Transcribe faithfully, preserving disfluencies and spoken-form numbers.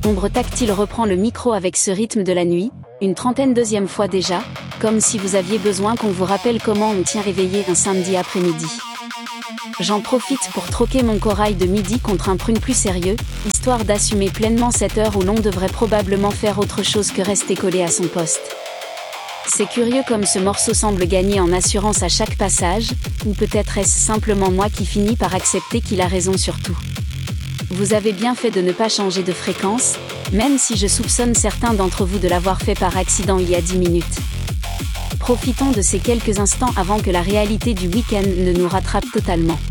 Ombre Tactile reprend le micro avec ce rythme de la nuit, une trentaine deuxième fois déjà, comme si vous aviez besoin qu'on vous rappelle comment on tient réveillé un samedi après-midi. J'en profite pour troquer mon corail de midi contre un prune plus sérieux, histoire d'assumer pleinement cette heure où l'on devrait probablement faire autre chose que rester collé à son poste. C'est curieux comme ce morceau semble gagner en assurance à chaque passage, ou peut-être est-ce simplement moi qui finis par accepter qu'il a raison sur tout. Vous avez bien fait de ne pas changer de fréquence, même si je soupçonne certains d'entre vous de l'avoir fait par accident il y a dix minutes. Profitons de ces quelques instants avant que la réalité du week-end ne nous rattrape totalement.